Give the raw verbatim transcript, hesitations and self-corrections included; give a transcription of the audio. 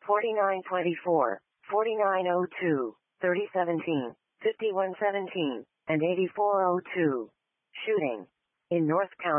forty-nine twenty-four, forty-nine oh two, thirty seventeen, fifty-one seventeen, and eighty-four oh two. Shooting in North County.